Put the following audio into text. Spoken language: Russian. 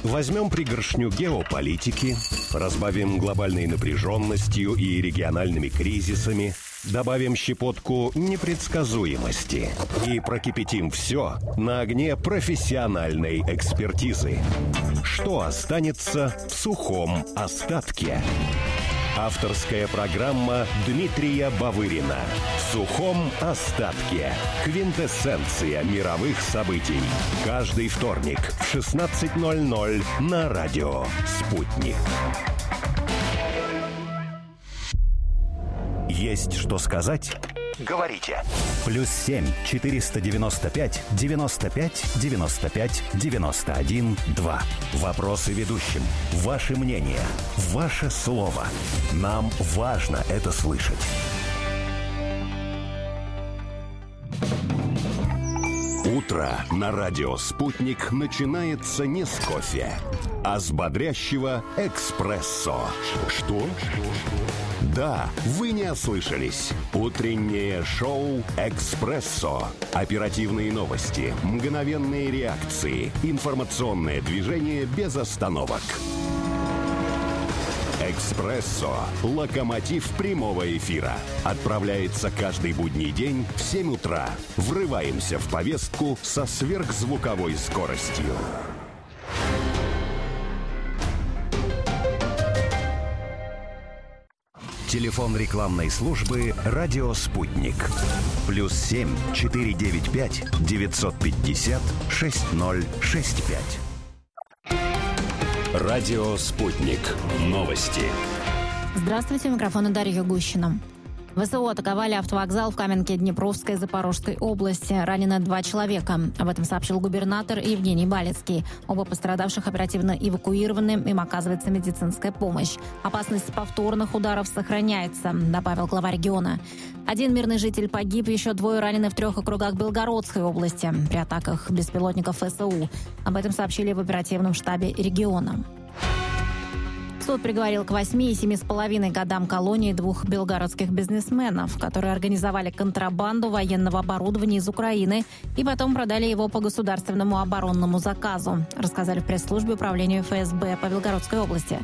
Возьмем пригоршню геополитики, разбавим глобальной напряженностью и региональными кризисами, добавим щепотку непредсказуемости и прокипятим все на огне профессиональной экспертизы. Что останется в сухом остатке? Авторская программа Дмитрия Бавырина «В сухом остатке». Квинтэссенция мировых событий. Каждый вторник в 16:00 на радио «Спутник». Есть что сказать? Говорите. +7 495 95 95 91 2. Вопросы ведущим. Ваше мнение. Ваше слово. Нам важно это слышать. Утро на радио «Спутник» начинается не с кофе, а с бодрящего «Экспрессо». Что? Да, вы не ослышались. Утреннее шоу «Экспрессо». Оперативные новости, мгновенные реакции, информационное движение без остановок. «Экспрессо» – локомотив прямого эфира. Отправляется каждый будний день в 7 утра. Врываемся в повестку со сверхзвуковой скоростью. Телефон рекламной службы «Радио Спутник». +7 495 950 6065. Радио «Спутник». Новости. Здравствуйте, у микрофона Дарья Гущина. ВСУ атаковали автовокзал в Каменке Днепровской Запорожской области. Ранено 2 человека. Об этом сообщил губернатор Евгений Балецкий. Оба пострадавших оперативно эвакуированы. Им оказывается медицинская помощь. Опасность повторных ударов сохраняется, добавил глава региона. 1 мирный житель погиб, еще 2 ранены в 3 округах Белгородской области при атаках беспилотников ВСУ. Об этом сообщили в оперативном штабе региона. Суд приговорил к 8 и 7,5 годам колонии 2 белгородских бизнесменов, которые организовали контрабанду военного оборудования из Украины и потом продали его по государственному оборонному заказу, рассказали в пресс-службе управления ФСБ по Белгородской области.